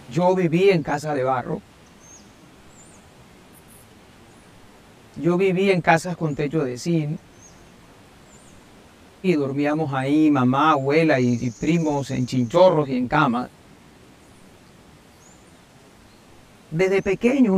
Yo viví en casa de barro. Yo viví en casas con techo de zinc. Y dormíamos ahí, mamá, abuela y primos en chinchorros y en camas. Desde pequeño